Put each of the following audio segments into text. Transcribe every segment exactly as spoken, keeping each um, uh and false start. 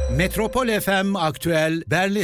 Metropol F M Aktüel Berlin.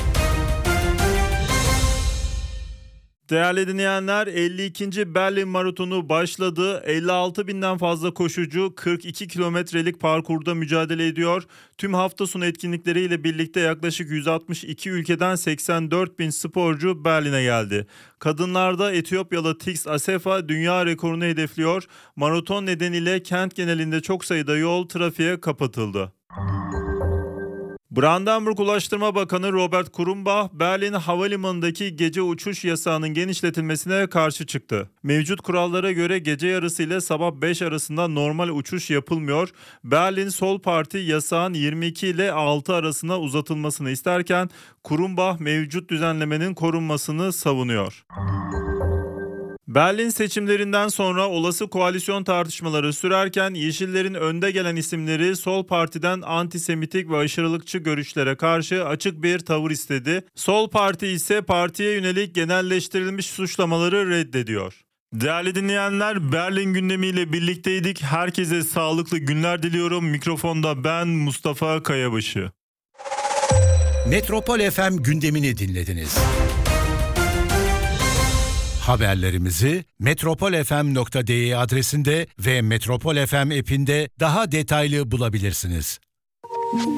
Değerli dinleyenler, elli ikinci Berlin Maratonu başladı. elli altı binden fazla koşucu kırk iki kilometrelik parkurda mücadele ediyor. Tüm hafta sonu etkinlikleriyle birlikte yaklaşık yüz altmış iki ülkeden seksen dört bin sporcu Berlin'e geldi. Kadınlarda Etiyopyalı Tix Asefa dünya rekorunu hedefliyor. Maraton nedeniyle kent genelinde çok sayıda yol trafiğe kapatıldı. Brandenburg Ulaştırma Bakanı Robert Kurumba, Berlin Havalimanı'ndaki gece uçuş yasağının genişletilmesine karşı çıktı. Mevcut kurallara göre gece yarısı ile sabah beş arasında normal uçuş yapılmıyor. Berlin Sol Parti yasağın yirmi iki ile altı arasına uzatılmasını isterken Kurumba mevcut düzenlemenin korunmasını savunuyor. Berlin seçimlerinden sonra olası koalisyon tartışmaları sürerken Yeşillerin önde gelen isimleri Sol Parti'den antisemitik ve aşırılıkçı görüşlere karşı açık bir tavır istedi. Sol Parti ise partiye yönelik genelleştirilmiş suçlamaları reddediyor. Değerli dinleyenler, Berlin gündemiyle birlikteydik. Herkese sağlıklı günler diliyorum. Mikrofonda ben Mustafa Kayabaşı. Metropol F M gündemini dinlediniz. Haberlerimizi metropolfm nokta de adresinde ve Metropol F M app'inde daha detaylı bulabilirsiniz.